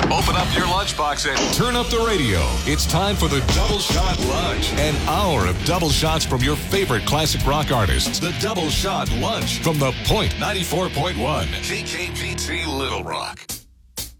Open up your lunchbox and turn up the radio. It's time for the Double Shot Lunch. An hour of double shots from your favorite classic rock artists. The Double Shot Lunch from the Point 94.1 KKPT Little Rock.